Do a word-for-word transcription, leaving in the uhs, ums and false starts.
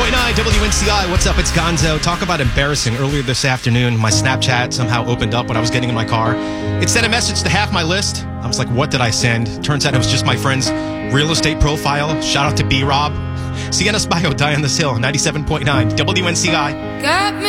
point nine W N C I. What's up? It's Gonzo. Talk about embarrassing. Earlier this afternoon, my Snapchat somehow opened up when I was getting in my car. It sent a message to half my list. I was like, what did I send? Turns out it was just my friend's real estate profile. Shout out to B-Rob. Sienna's Bio, Die on this Hill, ninety-seven point nine W N C I. Got me